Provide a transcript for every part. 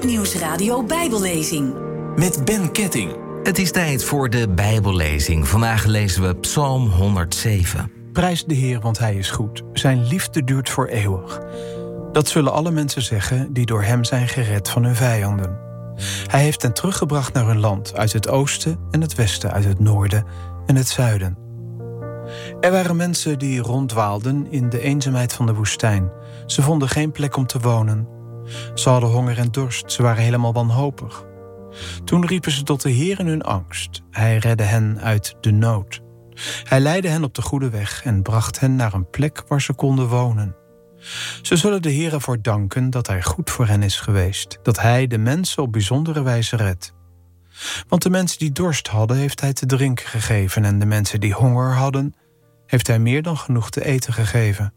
Grootnieuws Radio Bijbellezing. Met Ben Ketting. Het is tijd voor de Bijbellezing. Vandaag lezen we Psalm 107. Prijs de Heer, want Hij is goed. Zijn liefde duurt voor eeuwig. Dat zullen alle mensen zeggen die door Hem zijn gered van hun vijanden. Hij heeft hen teruggebracht naar hun land, uit het oosten en het westen, uit het noorden en het zuiden. Er waren mensen die ronddwaalden in de eenzaamheid van de woestijn. Ze vonden geen plek om te wonen. Ze hadden honger en dorst, ze waren helemaal wanhopig. Toen riepen ze tot de Heer in hun angst. Hij redde hen uit de nood. Hij leidde hen op de goede weg en bracht hen naar een plek waar ze konden wonen. Ze zullen de Heer ervoor danken dat Hij goed voor hen is geweest, dat Hij de mensen op bijzondere wijze redt. Want de mensen die dorst hadden, heeft Hij te drinken gegeven, en de mensen die honger hadden, heeft Hij meer dan genoeg te eten gegeven.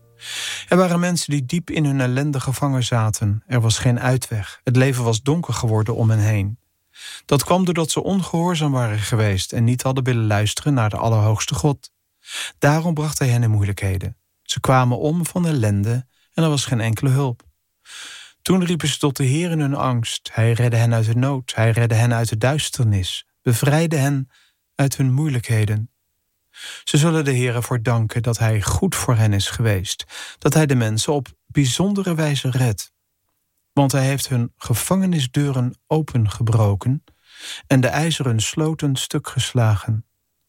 Er waren mensen die diep in hun ellende gevangen zaten. Er was geen uitweg. Het leven was donker geworden om hen heen. Dat kwam doordat ze ongehoorzaam waren geweest en niet hadden willen luisteren naar de Allerhoogste God. Daarom bracht Hij hen in moeilijkheden. Ze kwamen om van ellende en er was geen enkele hulp. Toen riepen ze tot de Heer in hun angst. Hij redde hen uit de nood. Hij redde hen uit de duisternis. Bevrijdde hen uit hun moeilijkheden. Ze zullen de Heer ervoor danken dat Hij goed voor hen is geweest. Dat Hij de mensen op bijzondere wijze redt. Want Hij heeft hun gevangenisdeuren opengebroken en de ijzeren sloten stuk geslagen.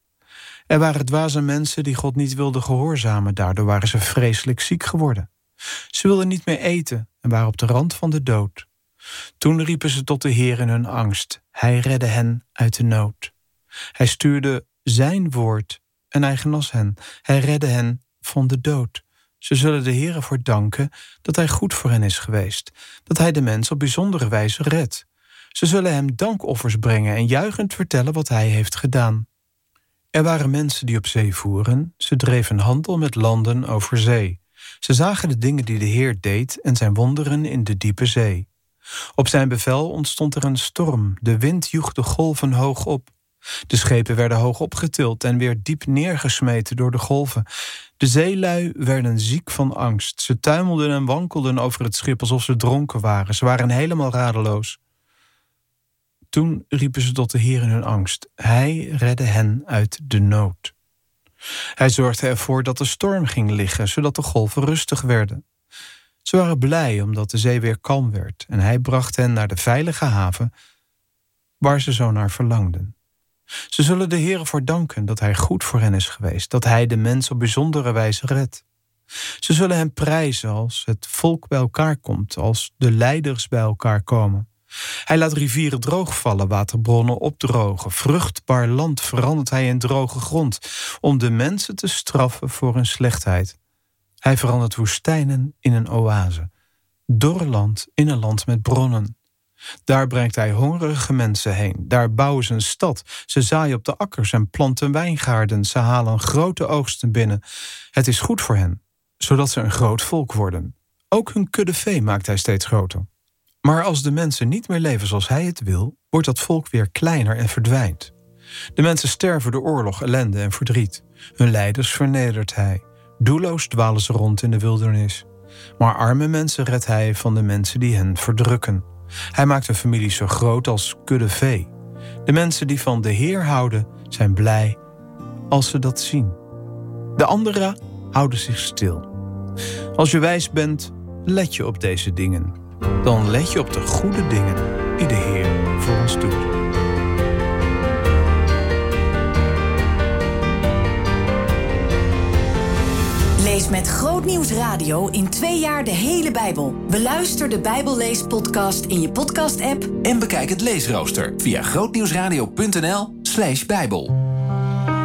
Er waren dwaze mensen die God niet wilden gehoorzamen. Daardoor waren ze vreselijk ziek geworden. Ze wilden niet meer eten en waren op de rand van de dood. Toen riepen ze tot de Heer in hun angst. Hij redde hen uit de nood. Hij stuurde zijn woord en Hij genas hen. Hij redde hen van de dood. Ze zullen de Heer ervoor danken dat Hij goed voor hen is geweest. Dat Hij de mens op bijzondere wijze redt. Ze zullen Hem dankoffers brengen en juichend vertellen wat Hij heeft gedaan. Er waren mensen die op zee voeren. Ze dreven handel met landen over zee. Ze zagen de dingen die de Heer deed en zijn wonderen in de diepe zee. Op zijn bevel ontstond er een storm. De wind joeg de golven hoog op. De schepen werden hoog opgetild en weer diep neergesmeten door de golven. De zeelui werden ziek van angst. Ze tuimelden en wankelden over het schip alsof ze dronken waren. Ze waren helemaal radeloos. Toen riepen ze tot de Heer in hun angst. Hij redde hen uit de nood. Hij zorgde ervoor dat de storm ging liggen, zodat de golven rustig werden. Ze waren blij omdat de zee weer kalm werd en Hij bracht hen naar de veilige haven waar ze zo naar verlangden. Ze zullen de Heer ervoor danken dat Hij goed voor hen is geweest, dat Hij de mens op bijzondere wijze redt. Ze zullen Hem prijzen als het volk bij elkaar komt, als de leiders bij elkaar komen. Hij laat rivieren droogvallen, waterbronnen opdrogen. Vruchtbaar land verandert Hij in droge grond, om de mensen te straffen voor hun slechtheid. Hij verandert woestijnen in een oase, dorre land in een land met bronnen. Daar brengt Hij hongerige mensen heen. Daar bouwen ze een stad. Ze zaaien op de akkers en planten wijngaarden. Ze halen grote oogsten binnen. Het is goed voor hen, zodat ze een groot volk worden. Ook hun kudde vee maakt Hij steeds groter. Maar als de mensen niet meer leven zoals Hij het wil, wordt dat volk weer kleiner en verdwijnt. De mensen sterven door oorlog, ellende en verdriet. Hun leiders vernedert Hij. Doelloos dwalen ze rond in de wildernis. Maar arme mensen redt Hij van de mensen die hen verdrukken. Hij maakt een familie zo groot als kudde vee. De mensen die van de Heer houden, zijn blij als ze dat zien. De anderen houden zich stil. Als je wijs bent, let je op deze dingen. Dan let je op de goede dingen die de Heer voor ons doet. Lees met Grootnieuws Radio in 2 jaar de hele Bijbel. Beluister de Bijbelleespodcast in je podcast-app En bekijk het leesrooster via grootnieuwsradio.nl/Bijbel.